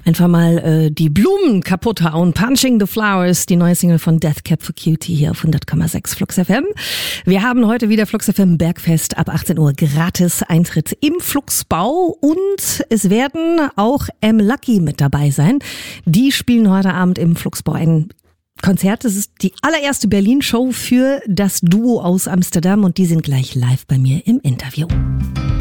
Einfach mal die Blumen kaputt hauen. Punching the Flowers, die neue Single von Death Cab for Cutie hier auf 100,6 Flux FM. Wir haben heute wieder Flux FM Bergfest ab 18 Uhr gratis Eintritt im Fluxbau und es werden auch Lucky mit dabei sein. Die spielen heute Abend im Fluxbau ein Konzert. Das ist die allererste Berlin-Show für das Duo aus Amsterdam und die sind gleich live bei mir im Interview.